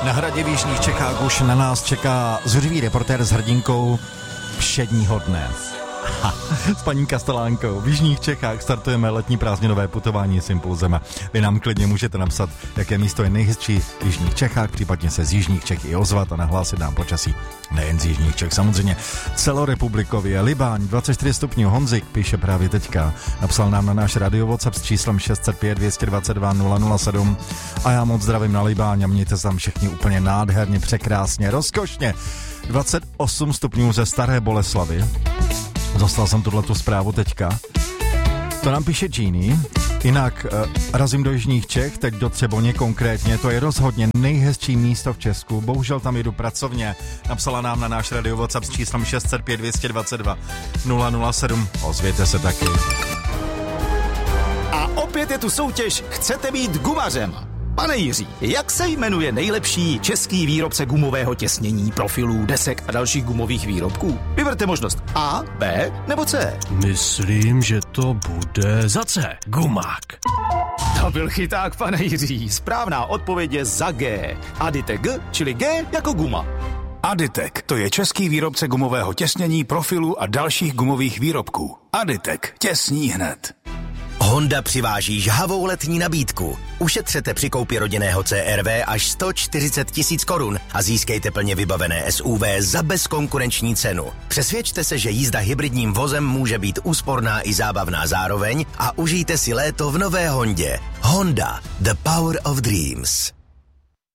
Na hradě v jižních Čechách už na nás čeká zuřivý reportér s hrdinkou všedního dne. S paní Kastelánkou. V jižních Čechách startujeme letní prázdninové putování s Impulzem. Vy nám klidně můžete napsat, jaké místo je nejhezčí v jižních Čechách, případně se z jižních Čech i ozvat a nahlásit nám počasí. Nejen z jižních Čech, samozřejmě celorepublikově. Libáň, 24 stupňů, Honzik píše právě teďka. Napsal nám na náš radio WhatsApp s číslem 605 222 007 a já moc zdravím na Libáň a mějte se tam všichni úplně nádherně, překrásně, rozkošně. 28 stupňů ze Staré Boleslavy. Dostal jsem tuhletu zprávu teďka. To nám píše Genie. Jinak razím do jižních Čech, teď do Třeboně konkrétně. To je rozhodně nejhezčí místo v Česku. Bohužel tam jedu pracovně. Napsala nám na náš radio WhatsApp s číslem 605 222 007. Ozvěte se taky. A opět je tu soutěž Chcete být gumařem? Pane Jiří, jak se jmenuje nejlepší český výrobce gumového těsnění, profilů, desek a dalších gumových výrobků? Vyberte možnost A, B nebo C. Myslím, že to bude za C. Gumák. To byl chyták, pane Jiří. Správná odpověď je za G. Aditek G, čili G jako guma. Aditek, to je český výrobce gumového těsnění, profilů a dalších gumových výrobků. Aditek, těsní hned. Honda přiváží žhavou letní nabídku. Ušetřete při koupi rodinného CR-V až 140 000 korun a získejte plně vybavené SUV za bezkonkurenční cenu. Přesvědčte se, že jízda hybridním vozem může být úsporná i zábavná zároveň a užijte si léto v nové Hondě. Honda, the power of dreams.